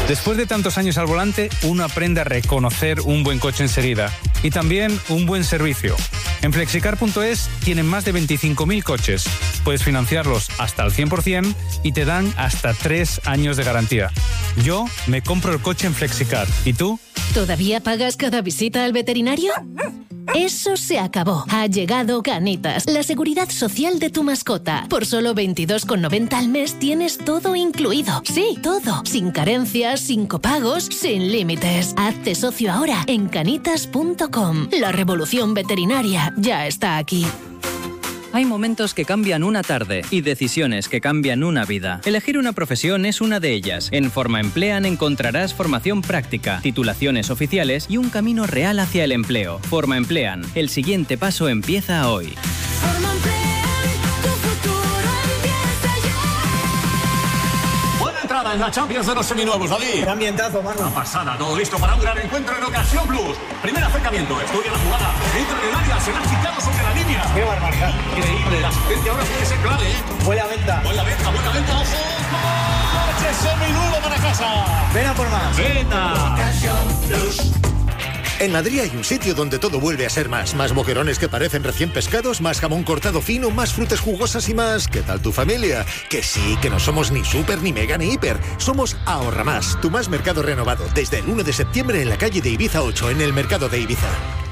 Después de tantos años al volante, uno aprende a reconocer un buen coche enseguida y también un buen servicio. En Flexicar.es tienen más de 25.000 coches. Puedes financiarlos hasta el 100% y te dan hasta 3 años de garantía. Yo me compro el coche en Flexicar. ¿Y tú? ¿Todavía pagas cada visita al veterinario? Eso se acabó. Ha llegado Canitas, la seguridad social de tu mascota. Por solo 22,90 al mes tienes todo incluido. Sí, todo. Sin carencias, sin copagos, sin límites. Hazte socio ahora en canitas.com. La revolución veterinaria ya está aquí. Hay momentos que cambian una tarde y decisiones que cambian una vida. Elegir una profesión es una de ellas. En Forma Emplean encontrarás formación práctica, titulaciones oficiales y un camino real hacia el empleo. Forma Emplean. El siguiente paso empieza hoy. Forma Emplean, tu futuro empieza ya. Buena entrada en la Champions de los seminuevos, David. Qué ambientazo, mano. Una pasada, todo listo para un gran encuentro en Ocasión Plus. Primer acercamiento, estudia la jugada, entra en el área, se la ha quitado sobre la línea. Qué barbaridad. Increíble, la asistencia ahora tiene que ser clave, ¿eh? Buena venta. Buena venta, ojo. ¡Coche seminuevo para casa! Ven a por más. ¡Venta! Ocasión Plus. En Madrid hay un sitio donde todo vuelve a ser más. Más boquerones que parecen recién pescados, más jamón cortado fino, más frutas jugosas y más... ¿Qué tal tu familia? Que sí, que no somos ni súper, ni mega, ni hiper. Somos Ahorra Más, tu más mercado renovado. Desde el 1 de septiembre en la calle de Ibiza 8, en el mercado de Ibiza.